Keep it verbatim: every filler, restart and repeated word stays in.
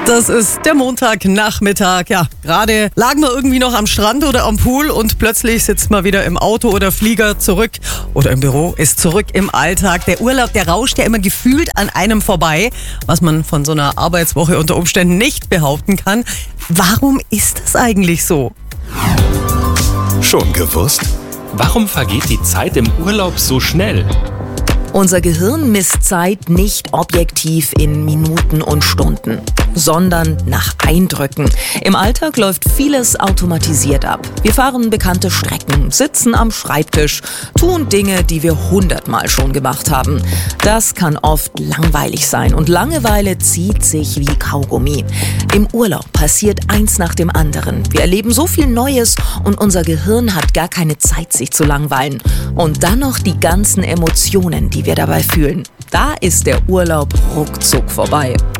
Das ist der Montagnachmittag. Ja, gerade lagen wir irgendwie noch am Strand oder am Pool und plötzlich sitzt man wieder im Auto oder Flieger zurück oder im Büro, ist zurück im Alltag. Der Urlaub, der rauscht ja immer gefühlt an einem vorbei, was man von so einer Arbeitswoche unter Umständen nicht behaupten kann. Warum ist das eigentlich so? Schon gewusst? Warum vergeht die Zeit im Urlaub so schnell? Unser Gehirn misst Zeit nicht objektiv in Minuten und Stunden, sondern nach Eindrücken. Im Alltag läuft vieles automatisiert ab. Wir fahren bekannte Strecken, sitzen am Schreibtisch, tun Dinge, die wir hundertmal schon gemacht haben. Das kann oft langweilig sein und Langeweile zieht sich wie Kaugummi. Im Urlaub passiert eins nach dem anderen. Wir erleben so viel Neues und unser Gehirn hat gar keine Zeit, sich zu langweilen. Und dann noch die ganzen Emotionen, die wir dabei fühlen. Da ist der Urlaub ruckzuck vorbei.